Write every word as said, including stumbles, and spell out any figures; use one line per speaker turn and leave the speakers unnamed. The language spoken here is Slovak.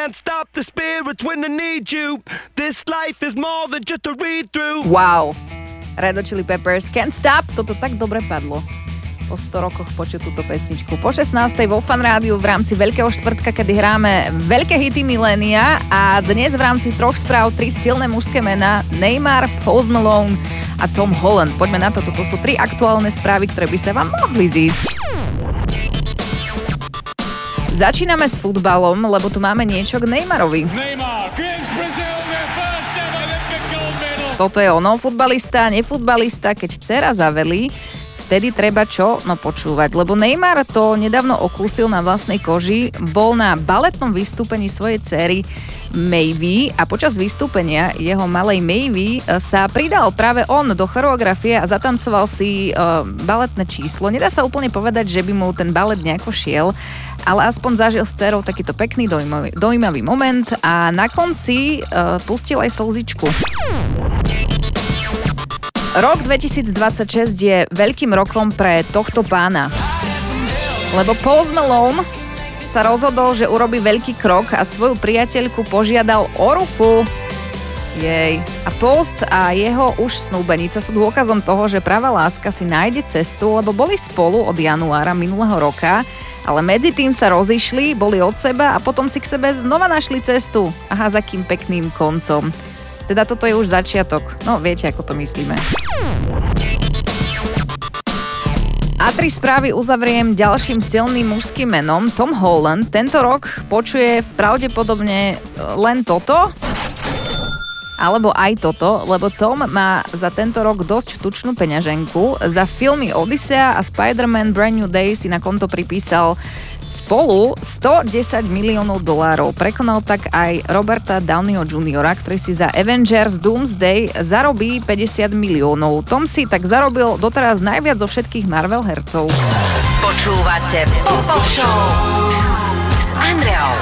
can't stop the spirits when I need you. This life is more than just a read-through.
Wow. Red Hot Chili Peppers, Can't Stop. Toto tak dobre padlo. Po sto rokoch počuť túto pesničku. Po šestnástej vo Fan Rádiu v rámci Veľkého štvrtka, kedy hráme veľké hity milénia a dnes v rámci troch správ tri silné mužské mená Neymar, Post Malone a Tom Holland. Poďme na to, toto sú tri aktuálne správy, ktoré by sa vám mohli zísť. Začíname s futbalom, lebo tu máme niečo k Neymarovi. Neymar gives Brazil their first ever Olympic gold medal. Toto je ono, futbalista, nefutbalista, keď dcera zavelí, vtedy treba čo? No počúvať, lebo Neymar to nedávno okúsil na vlastnej koži, bol na baletnom vystúpení svojej dcery Maevy a počas vystúpenia jeho malej Maevy sa pridal práve on do choreografie a zatancoval si uh, baletné číslo. Nedá sa úplne povedať, že by mu ten balet nejako šiel, ale aspoň zažil s dcerou takýto pekný, dojímavý, dojímavý moment a na konci uh, pustil aj slzičku. Rok dvetisícdvadsaťšesť je veľkým rokom pre tohto pána, lebo Post Malone sa rozhodol, že urobí veľký krok a svoju priateľku požiadal o ruku. Jej. A Post a jeho už snúbenica sú dôkazom toho, že pravá láska si nájde cestu, lebo boli spolu od januára minulého roka, ale medzi tým sa rozišli, boli od seba a potom si k sebe znova našli cestu. Aha, za kým pekným koncom. Teda toto je už začiatok. No, viete, ako to myslíme. A tri správy uzavriem ďalším silným mužským menom. Tom Holland tento rok počuje pravdepodobne len toto, alebo aj toto, lebo Tom má za tento rok dosť tučnú peňaženku. Za filmy Odyssea a Spider-Man Brand New Day si na konto pripísal spolu stodesať miliónov dolárov. Prekonal tak aj Roberta Downeyho juniora, ktorý si za Avengers Doomsday zarobí päťdesiat miliónov. Tom si tak zarobil doteraz najviac zo všetkých Marvel hercov.
Počúvate Pop Show s Andreou.